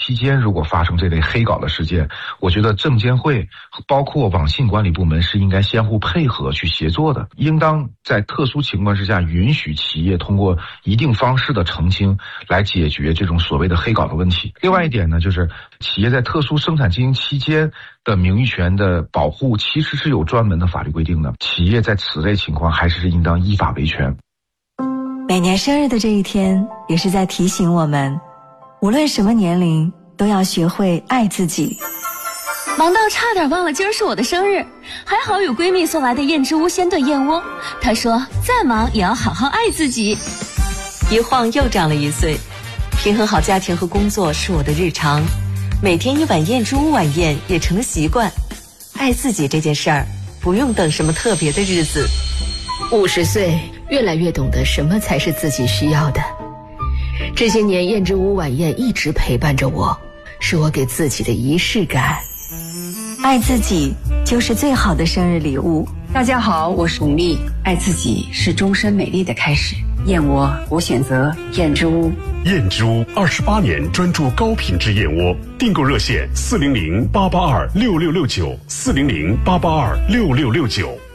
期间如果发生这类黑稿的事件，我觉得证监会包括网信管理部门是应该相互配合去协作的，应当在特殊情况之下允许企业通过一定方式的澄清来解决这种所谓的黑稿的问题。另外一点呢，就是企业在特殊生产经营期间的名誉权的保护其实是有专门的法律规定的，企业在此类情况还是应当依法维权。 每年生日的这一天，也是在提醒我们，无论什么年龄，都要学会爱自己。 忙到差点忘了今儿是我的生日，还好有闺蜜送来的燕之屋鲜炖燕窝。她说再忙也要好好爱自己。 一晃又长了1岁，平衡好家庭和工作是我的日常，每天一碗燕之屋晚宴也成了习惯。爱自己这件事儿，不用等什么特别的日子。 50岁，越来越懂得什么才是自己需要的。这些年燕之屋晚宴一直陪伴着我，是我给自己的仪式感。 爱自己就是最好的生日礼物。 大家好，我是巩俐。爱自己是终身美丽的开始。燕窝，我选择燕之屋。 燕之屋28年专注高品质燕窝，订购热线400-882-6669，400-882-6669。